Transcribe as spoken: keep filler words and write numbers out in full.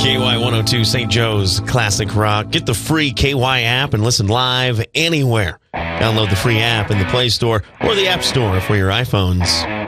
K Y one oh two Saint Joe's Classic Rock. Get the free K Y app and listen live anywhere. Download the free app in the Play Store or the App Store for your iPhones.